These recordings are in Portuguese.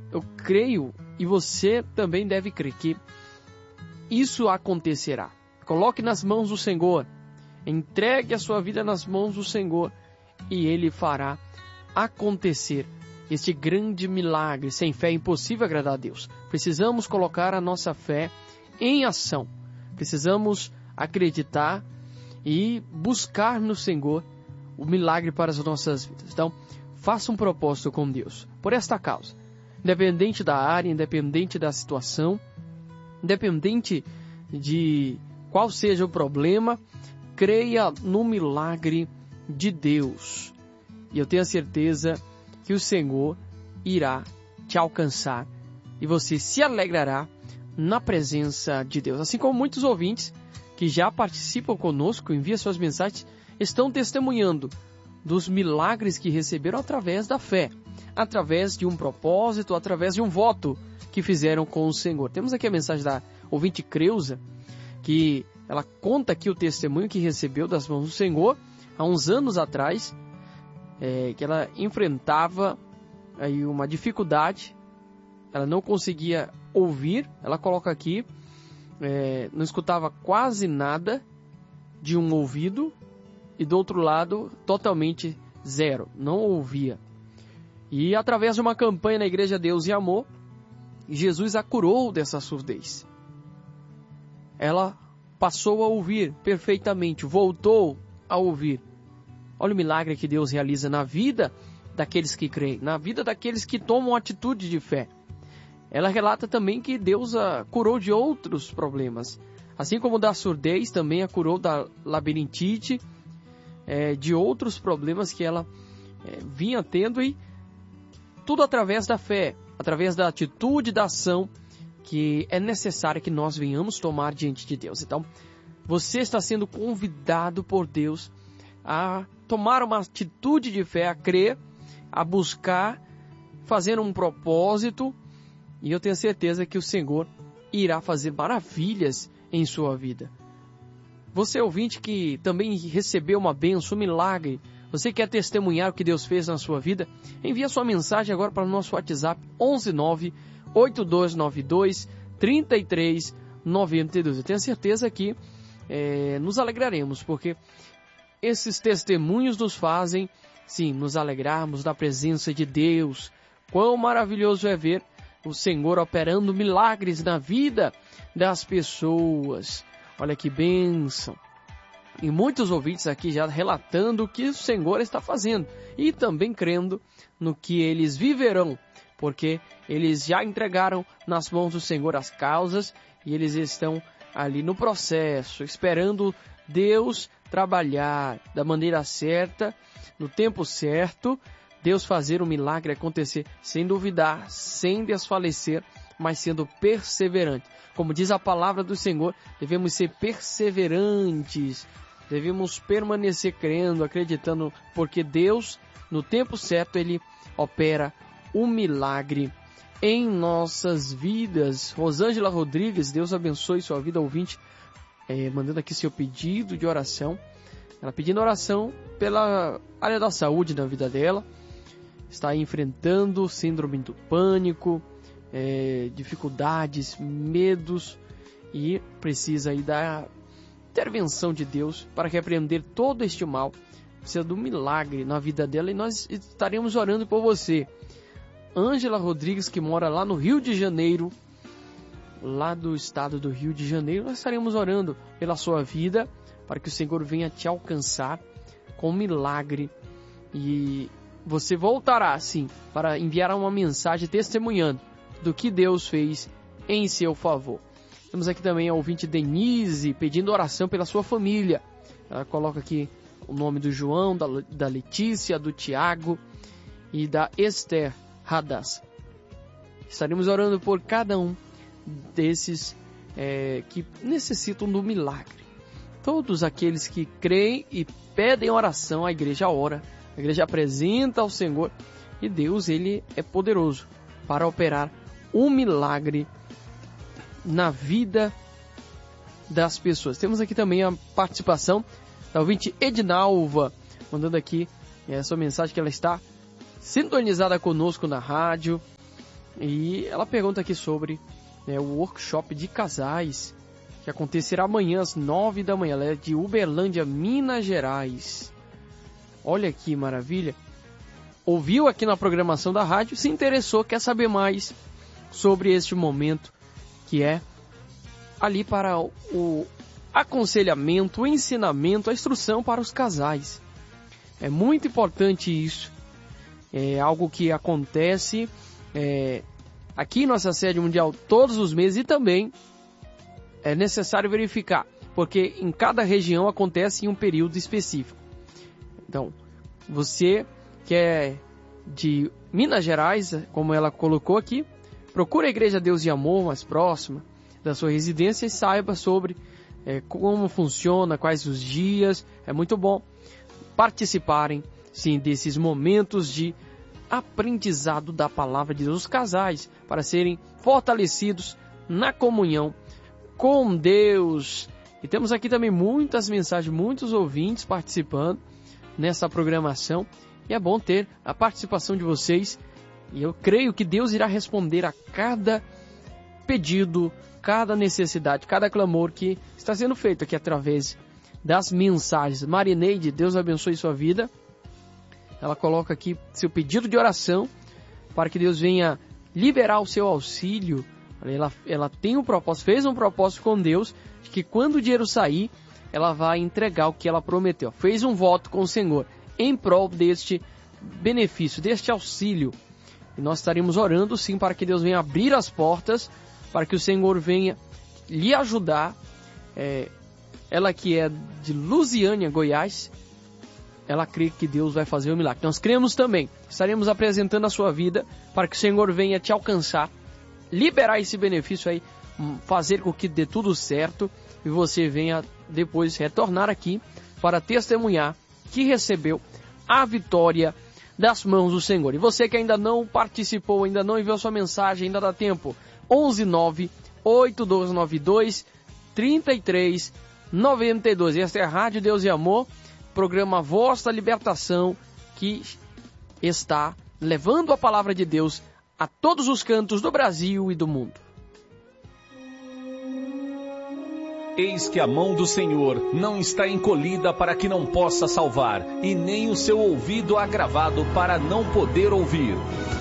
eu creio, e você também deve crer, que isso acontecerá. Coloque nas mãos do Senhor, entregue a sua vida nas mãos do Senhor, e Ele fará acontecer este grande milagre. Sem fé é impossível agradar a Deus. Precisamos colocar a nossa fé em ação. Precisamos acreditar e buscar no Senhor o milagre para as nossas vidas. Então, faça um propósito com Deus, por esta causa. Independente da área, independente da situação, independente de qual seja o problema, creia no milagre de Deus. E eu tenho a certeza que o Senhor irá te alcançar e você se alegrará na presença de Deus. Assim como muitos ouvintes que já participam conosco, enviam suas mensagens, estão testemunhando dos milagres que receberam através da fé, através de um propósito, através de um voto que fizeram com o Senhor. Temos aqui a mensagem da ouvinte Creuza, que ela conta aqui o testemunho que recebeu das mãos do Senhor há uns anos atrás, que ela enfrentava aí uma dificuldade, ela não conseguia ouvir, ela coloca aqui, não escutava quase nada de um ouvido e do outro lado totalmente zero, não ouvia. E através de uma campanha na Igreja Deus e Amor, Jesus a curou dessa surdez. Ela passou a ouvir perfeitamente, voltou a ouvir. Olha o milagre que Deus realiza na vida daqueles que creem, na vida daqueles que tomam atitude de fé. Ela relata também que Deus a curou de outros problemas. Assim como da surdez, também a curou da labirintite, de outros problemas que ela vinha tendo, e tudo através da fé, através da atitude, da ação que é necessária que nós venhamos tomar diante de Deus. Então, você está sendo convidado por Deus a tomar uma atitude de fé, a crer, a buscar, fazer um propósito, e eu tenho certeza que o Senhor irá fazer maravilhas em sua vida. Você ouvinte que também recebeu uma bênção, um milagre, você quer testemunhar o que Deus fez na sua vida? Envie a sua mensagem agora para o nosso WhatsApp 119-8292-3392. Eu tenho certeza que nos alegraremos, porque esses testemunhos nos fazem, sim, nos alegrarmos da presença de Deus. Quão maravilhoso é ver o Senhor operando milagres na vida das pessoas. Olha que bênção. E muitos ouvintes aqui já relatando o que o Senhor está fazendo. E também crendo no que eles viverão. Porque eles já entregaram nas mãos do Senhor as causas. E eles estão ali no processo, esperando Deus trabalhar da maneira certa, no tempo certo, Deus fazer o milagre acontecer, sem duvidar, sem desfalecer, mas sendo perseverante. Como diz a palavra do Senhor, devemos ser perseverantes, devemos permanecer crendo, acreditando, porque Deus, no tempo certo, Ele opera o milagre em nossas vidas. Rosângela Rodrigues, Deus abençoe sua vida, ouvinte, mandando aqui seu pedido de oração. Ela pedindo oração pela área da saúde na vida dela. Está enfrentando síndrome do pânico, dificuldades, medos, e precisa aí da intervenção de Deus para repreender todo este mal. Precisa do milagre na vida dela, e nós estaremos orando por você. Ângela Rodrigues, que mora lá no Rio de Janeiro, lá do estado do Rio de Janeiro, nós estaremos orando pela sua vida, para que o Senhor venha te alcançar com um milagre, e você voltará, sim, para enviar uma mensagem testemunhando do que Deus fez em seu favor. Temos aqui também a ouvinte Denise, pedindo oração pela sua família. Ela coloca aqui o nome do João, da Letícia, do Tiago e da Esther Hadas. Estaremos orando por cada um desses que necessitam do milagre. Todos aqueles que creem e pedem oração, a igreja ora, a igreja apresenta ao Senhor, e Deus, Ele é poderoso para operar um milagre na vida das pessoas. Temos aqui também a participação da ouvinte Edinalva, mandando aqui a sua mensagem, que ela está sintonizada conosco na rádio, E ela pergunta aqui sobre o workshop de casais que acontecerá amanhã às 9 da manhã. Ela é de Uberlândia, Minas Gerais. Olha que maravilha. Ouviu aqui na programação da rádio, se interessou, quer saber mais sobre este momento que é ali para o aconselhamento, o ensinamento, a instrução para os casais. É muito importante isso. É algo que acontece aqui em nossa sede mundial todos os meses e também é necessário verificar, porque em cada região acontece em um período específico. Então, você que é de Minas Gerais, como ela colocou aqui, procure a Igreja Deus e Amor mais próxima da sua residência e saiba sobre como funciona, quais os dias. É muito bom participarem, sim, desses momentos de aprendizado da palavra de Deus, os casais, para serem fortalecidos na comunhão com Deus. E temos aqui também muitas mensagens, muitos ouvintes participando nessa programação. E é bom ter a participação de vocês. E eu creio que Deus irá responder a cada pedido, cada necessidade, cada clamor que está sendo feito aqui através das mensagens. Marineide, Deus abençoe sua vida. Ela coloca aqui seu pedido de oração para que Deus venha liberar o seu auxílio. Ela tem um propósito, fez um propósito com Deus, de que quando o dinheiro sair, ela vai entregar o que ela prometeu. Fez um voto com o Senhor em prol deste benefício, deste auxílio. E nós estaremos orando sim para que Deus venha abrir as portas, para que o Senhor venha lhe ajudar. Ela que é de Lusiânia, Goiás, ela crê que Deus vai fazer o milagre. Nós cremos também. Estaremos apresentando a sua vida para que o Senhor venha te alcançar, liberar esse benefício aí, fazer com que dê tudo certo e você venha depois retornar aqui para testemunhar que recebeu a vitória das mãos do Senhor. E você que ainda não participou, ainda não enviou sua mensagem, ainda dá tempo. 119-8292-3392. Esta é a Rádio Deus e Amor, programa Voz da Libertação, que está levando a palavra de Deus a todos os cantos do Brasil e do mundo. Eis que a mão do Senhor não está encolhida para que não possa salvar, e nem o seu ouvido agravado para não poder ouvir.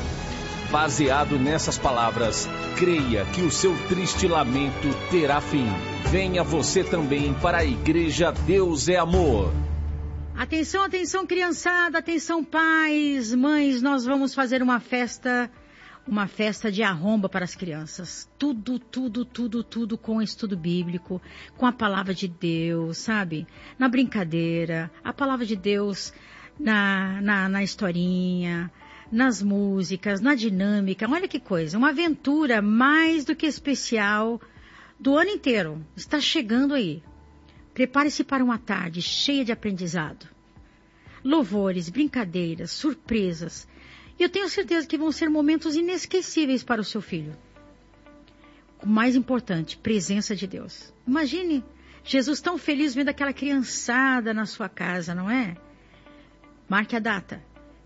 Baseado nessas palavras, creia que o seu triste lamento terá fim. Venha você também para a Igreja Deus é Amor. Atenção, atenção, criançada, atenção, pais, mães, nós vamos fazer uma festa de arromba para as crianças. Tudo com o estudo bíblico, com a palavra de Deus, sabe? Na brincadeira, a palavra de Deus na historinha, nas músicas, na dinâmica. Olha que coisa, uma aventura mais do que especial do ano inteiro. Está chegando aí. Prepare-se para uma tarde cheia de aprendizado. Louvores, brincadeiras, surpresas. E eu tenho certeza que vão ser momentos inesquecíveis para o seu filho. O mais importante, presença de Deus. Imagine Jesus tão feliz vendo aquela criançada na sua casa, não é? Marque a data.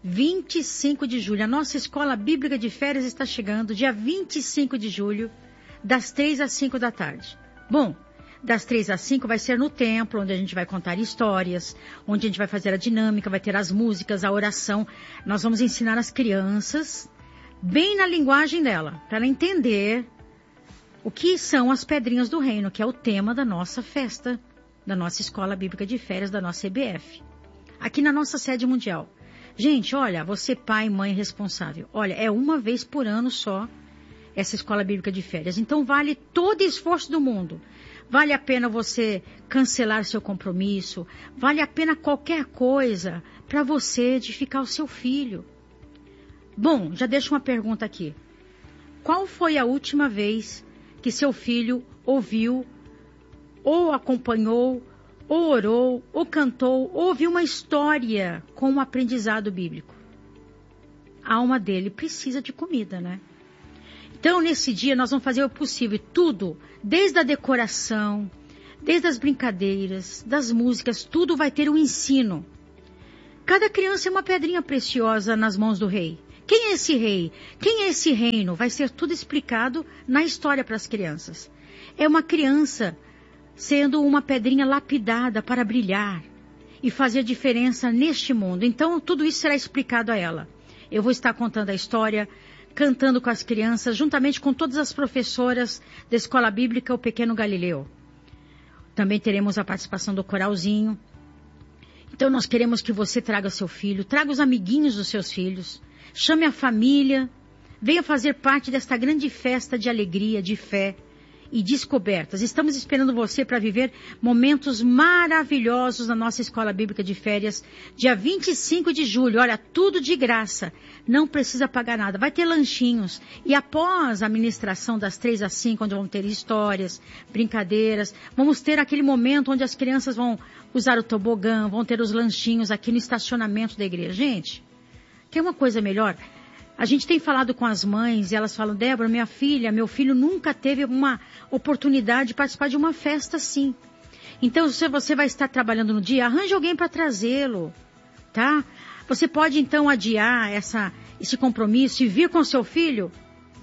25 de julho. A nossa escola bíblica de férias está chegando, dia 25 de julho, das 3 às 5 da tarde. Bom, das 3 às 5 vai ser no templo, onde a gente vai contar histórias, onde a gente vai fazer a dinâmica, vai ter as músicas, a oração. Nós vamos ensinar as crianças, bem na linguagem dela, para ela entender o que são as pedrinhas do reino, que é o tema da nossa festa, da nossa escola bíblica de férias, da nossa EBF. Aqui na nossa sede mundial. Gente, olha, você pai, mãe responsável, olha, é uma vez por ano só essa escola bíblica de férias. Então vale todo esforço do mundo. Vale a pena você cancelar seu compromisso. Vale a pena qualquer coisa para você edificar o seu filho. Bom, já deixo uma pergunta aqui. Qual foi a última vez que seu filho ouviu, ou acompanhou, ou orou, ou cantou, ou ouviu uma história com um aprendizado bíblico? A alma dele precisa de comida, né? Então, nesse dia, nós vamos fazer o possível, tudo, desde a decoração, desde as brincadeiras, das músicas, tudo vai ter um ensino. Cada criança é uma pedrinha preciosa nas mãos do Rei, Quem é esse rei? Quem é esse reino? Vai ser tudo explicado na história para as crianças. É uma criança sendo uma pedrinha lapidada para brilhar e fazer diferença neste mundo. Então, tudo isso será explicado a ela. Eu vou estar contando a história, cantando com as crianças, juntamente com todas as professoras da Escola Bíblica O Pequeno Galileu. Também teremos a participação do coralzinho. Então, nós queremos que você traga seu filho, traga os amiguinhos dos seus filhos, chame a família, venha fazer parte desta grande festa de alegria, de fé e descobertas. Estamos esperando você para viver momentos maravilhosos na nossa Escola Bíblica de Férias, dia 25 de julho. Olha, tudo de graça, não precisa pagar nada. Vai ter lanchinhos e após a ministração das 3 às 5, onde vão ter histórias, brincadeiras, vamos ter aquele momento onde as crianças vão usar o tobogã, vão ter os lanchinhos aqui no estacionamento da igreja. Gente, quer uma coisa melhor? A gente tem falado com as mães e elas falam, Débora, minha filha, meu filho nunca teve uma oportunidade de participar de uma festa assim. Então, se você vai estar trabalhando no dia, arranje alguém para trazê-lo, tá? Você pode então adiar esse compromisso e vir com seu filho.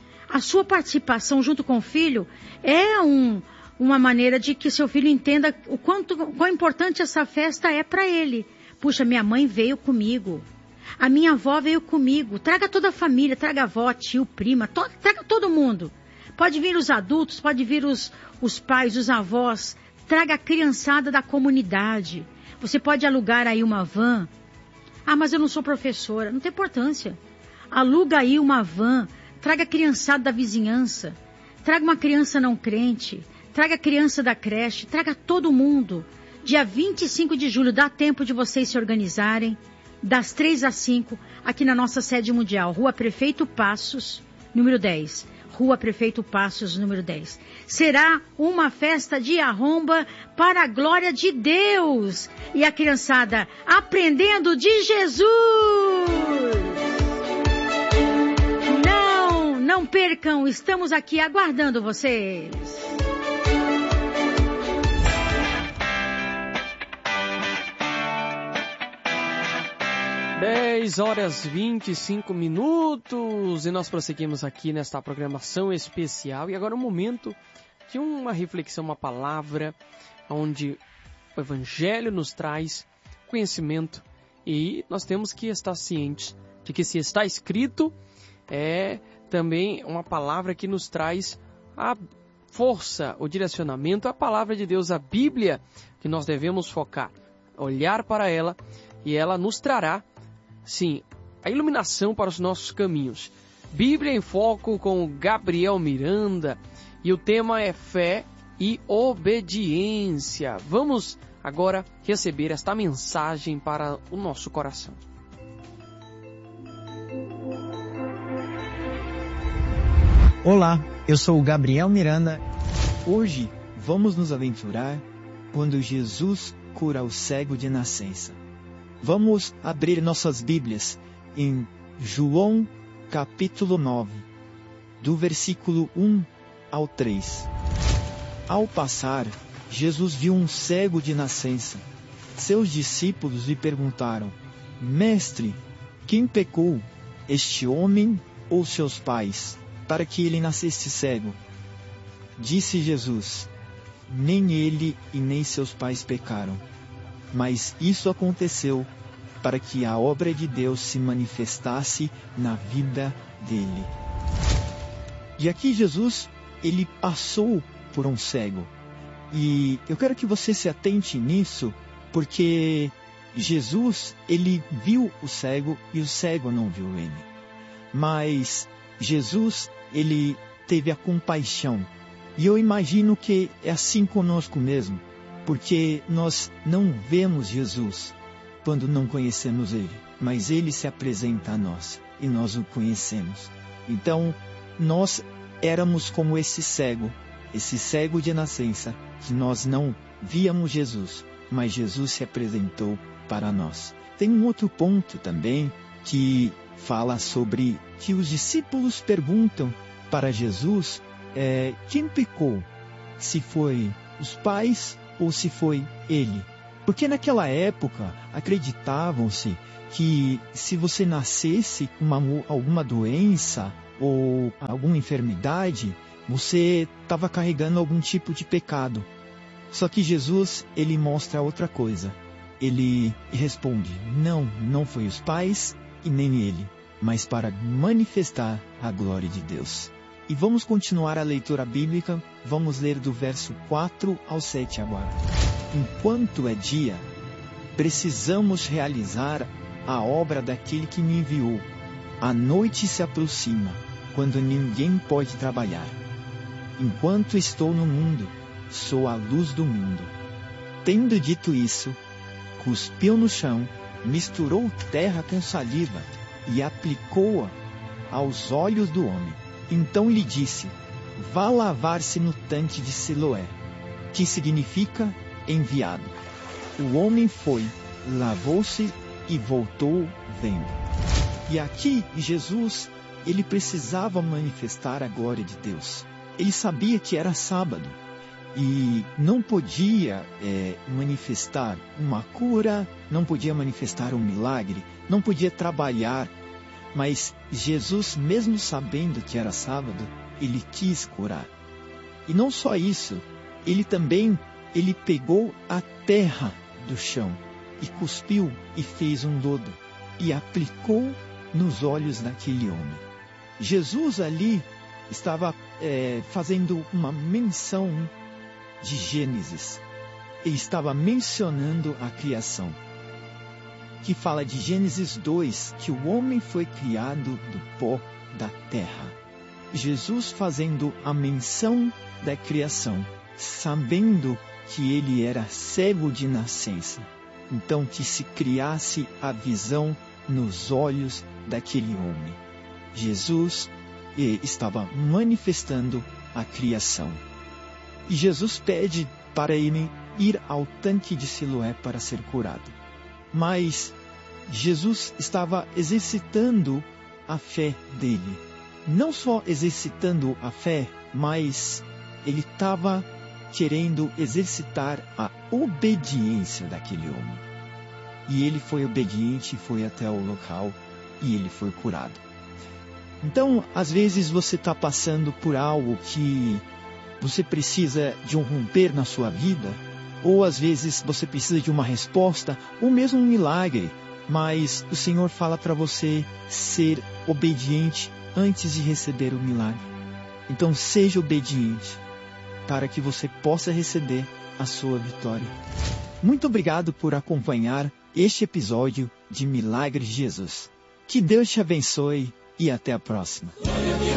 A sua participação junto com o filho é uma maneira de que seu filho entenda quão importante essa festa é para ele. Puxa, minha mãe veio comigo. A minha avó veio comigo. Traga toda a família, traga a avó, tio, prima, traga todo mundo. Pode vir os adultos, pode vir os pais, os avós. Traga a criançada da comunidade. Você pode alugar aí uma van. Ah, mas eu não sou professora. Não tem importância. Aluga aí uma van. Traga a criançada da vizinhança. Traga uma criança não crente. Traga a criança da creche. Traga todo mundo. Dia 25 de julho, dá tempo de vocês se organizarem. Das 3 às 5, aqui na nossa sede mundial, Rua Prefeito Passos, número 10. Rua Prefeito Passos, número 10. Será uma festa de arromba para a glória de Deus. E a criançada aprendendo de Jesus. Não percam, estamos aqui aguardando vocês. 10h25 e nós prosseguimos aqui nesta programação especial. E agora o momento de uma reflexão, uma palavra, onde o Evangelho nos traz conhecimento e nós temos que estar cientes de que se está escrito é também uma palavra que nos traz a força, o direcionamento, a palavra de Deus, a Bíblia, que nós devemos focar, olhar para ela e ela nos trará sim, a iluminação para os nossos caminhos. Bíblia em Foco com Gabriel Miranda e o tema é fé e obediência. Vamos agora receber esta mensagem para o nosso coração. Olá, eu sou o Gabriel Miranda. Hoje vamos nos aventurar quando Jesus cura o cego de nascença. Vamos abrir nossas Bíblias em João capítulo 9, do versículo 1 ao 3. Ao passar, Jesus viu um cego de nascença. Seus discípulos lhe perguntaram, Mestre, quem pecou, este homem ou seus pais, para que ele nascesse cego? Disse Jesus, nem ele e nem seus pais pecaram. Mas isso aconteceu para que a obra de Deus se manifestasse na vida dele. E aqui Jesus, ele passou por um cego. E eu quero que você se atente nisso, porque Jesus, ele viu o cego e o cego não viu ele. Mas Jesus, ele teve a compaixão. E eu imagino que é assim conosco mesmo. Porque nós não vemos Jesus quando não conhecemos Ele, mas Ele se apresenta a nós e nós o conhecemos. Então, nós éramos como esse cego de nascença, que nós não víamos Jesus, mas Jesus se apresentou para nós. Tem um outro ponto também que fala sobre que os discípulos perguntam para Jesus quem pecou, se foi os pais ou se foi ele. Porque naquela época acreditavam-se que se você nascesse com alguma doença ou alguma enfermidade, você estava carregando algum tipo de pecado. Só que Jesus, ele mostra outra coisa. Ele responde, não foi os pais e nem ele, mas para manifestar a glória de Deus. E vamos continuar a leitura bíblica, vamos ler do verso 4 ao 7 agora. Enquanto é dia, precisamos realizar a obra daquele que me enviou. A noite se aproxima, quando ninguém pode trabalhar. Enquanto estou no mundo, sou a luz do mundo. Tendo dito isso, cuspiu no chão, misturou terra com saliva e aplicou-a aos olhos do homem. Então lhe disse, vá lavar-se no tanque de Siloé, que significa enviado. O homem foi, lavou-se e voltou vendo. E aqui Jesus, ele precisava manifestar a glória de Deus. Ele sabia que era sábado e não podia manifestar uma cura, não podia manifestar um milagre, não podia trabalhar. Mas Jesus, mesmo sabendo que era sábado, ele quis curar. E não só isso, ele pegou a terra do chão e cuspiu e fez um lodo e aplicou nos olhos daquele homem. Jesus ali estava fazendo uma menção de Gênesis. Ele estava mencionando a criação, que fala de Gênesis 2, que o homem foi criado do pó da terra. Jesus fazendo a menção da criação, sabendo que ele era cego de nascença. Então que se criasse a visão nos olhos daquele homem. Jesus estava manifestando a criação. E Jesus pede para ele ir ao tanque de Siloé para ser curado. Mas Jesus estava exercitando a fé dele. Não só exercitando a fé, mas ele estava querendo exercitar a obediência daquele homem. E ele foi obediente, foi até o local e ele foi curado. Então, às vezes você está passando por algo que você precisa de um romper na sua vida, ou às vezes você precisa de uma resposta, ou mesmo um milagre, mas o Senhor fala para você ser obediente antes de receber o milagre. Então seja obediente, para que você possa receber a sua vitória. Muito obrigado por acompanhar este episódio de Milagres de Jesus. Que Deus te abençoe e até a próxima.